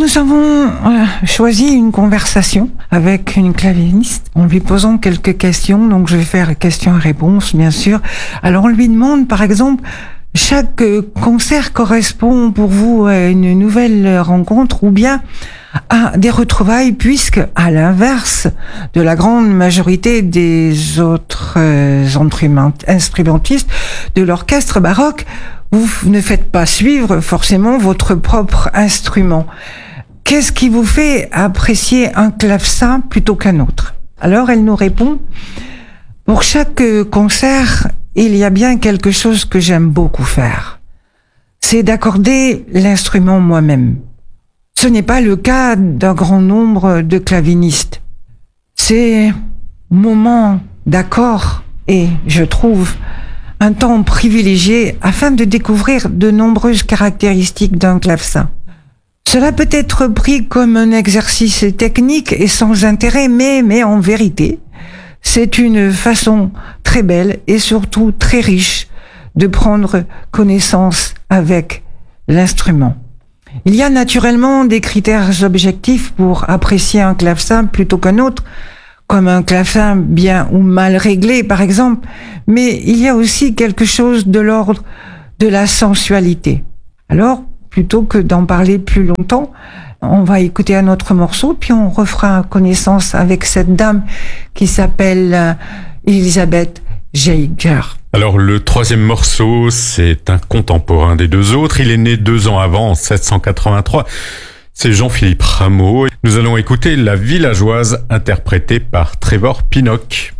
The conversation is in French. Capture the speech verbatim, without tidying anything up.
nous avons euh, choisi une conversation avec une claviériste en lui posant quelques questions. Donc je vais faire questions-réponses, bien sûr. Alors on lui demande, par exemple, chaque concert correspond pour vous à une nouvelle rencontre ou bien à des retrouvailles, puisque, à l'inverse de la grande majorité des autres euh, instrumentistes de l'orchestre baroque, vous ne faites pas suivre forcément votre propre instrument. Qu'est-ce qui vous fait apprécier un clavecin plutôt qu'un autre? Alors elle nous répond, pour chaque concert, il y a bien quelque chose que j'aime beaucoup faire. C'est d'accorder l'instrument moi-même. Ce n'est pas le cas d'un grand nombre de clavinistes. Ces moments d'accord est, je trouve, un temps privilégié afin de découvrir de nombreuses caractéristiques d'un clavecin. Cela peut être pris comme un exercice technique et sans intérêt, mais, mais en vérité, c'est une façon très belle et surtout très riche de prendre connaissance avec l'instrument. Il y a naturellement des critères objectifs pour apprécier un clavecin plutôt qu'un autre, comme un clavecin bien ou mal réglé par exemple, mais il y a aussi quelque chose de l'ordre de la sensualité. Alors, plutôt que d'en parler plus longtemps, on va écouter un autre morceau, puis on refera connaissance avec cette dame qui s'appelle Elisabeth Geiger. Alors le troisième morceau, c'est un contemporain des deux autres. Il est né deux ans avant, en sept cent quatre-vingt-trois. C'est Jean-Philippe Rameau. Nous allons écouter La Villageoise, interprétée par Trevor Pinnock.